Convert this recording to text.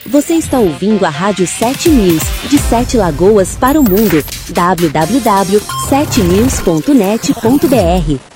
Você está ouvindo a Rádio 7 News, de 7 Lagoas para o mundo. www.7news.net.br